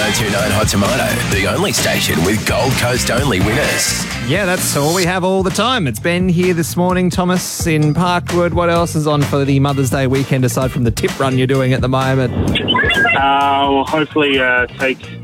1029 Hot Tomato, the only station with Gold Coast only winners. Yeah, that's all we have all the time. It's Ben here this morning, Thomas in Parkwood. What else is on for the Mother's Day weekend aside from the tip run you're doing at the moment? We'll hopefully take